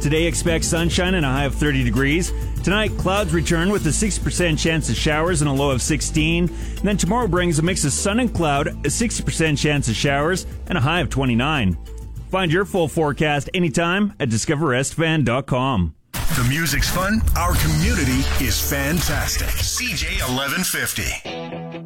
Today, expect sunshine and a high of 30 degrees. Tonight, clouds return with a 60% chance of showers and a low of 16. And then tomorrow brings a mix of sun and cloud, a 60% chance of showers, and a high of 29. Find your full forecast anytime at discoverestfan.com. The music's fun. Our community is fantastic. CJ 1150.